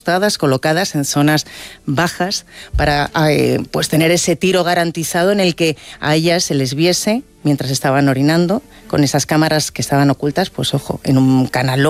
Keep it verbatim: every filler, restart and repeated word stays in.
colocadas en zonas bajas para eh, pues tener ese tiro garantizado en el que a ellas se les viese mientras estaban orinando con esas cámaras que estaban ocultas, pues ojo, en un canal